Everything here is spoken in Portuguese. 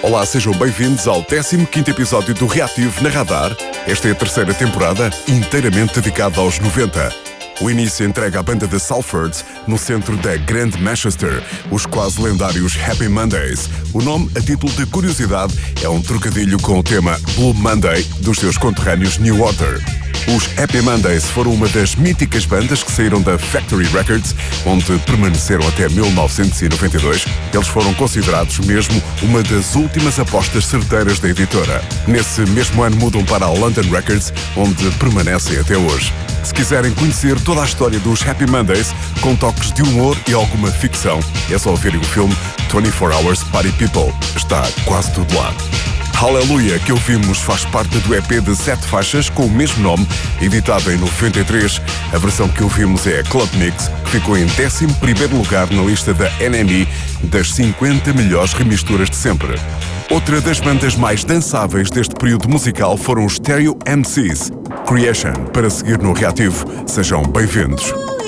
Olá, sejam bem-vindos ao 15º episódio do Reativo na Radar. Esta é a terceira temporada, inteiramente dedicada aos 90. O início entrega a banda de Salford, no centro da Grand Manchester, os quase lendários Happy Mondays. O nome, a título de curiosidade, é um trocadilho com o tema Blue Monday dos seus conterrâneos New Order. Os Happy Mondays foram uma das míticas bandas que saíram da Factory Records, onde permaneceram até 1992. Eles foram considerados mesmo uma das últimas apostas certeiras da editora. Nesse mesmo ano mudam para a London Records, onde permanecem até hoje. Se quiserem conhecer toda a história dos Happy Mondays, com toques de humor e alguma ficção, é só verem o filme 24 Hours Party People. Está quase tudo lá. Hallelujah, que ouvimos, faz parte do EP de 7 faixas com o mesmo nome, editado em 93. A versão que ouvimos é a Club Mix, que ficou em 11º lugar na lista da NME das 50 melhores remisturas de sempre. Outra das bandas mais dançáveis deste período musical foram os Stereo MCs. Creation, para seguir no Reativo. Sejam bem-vindos.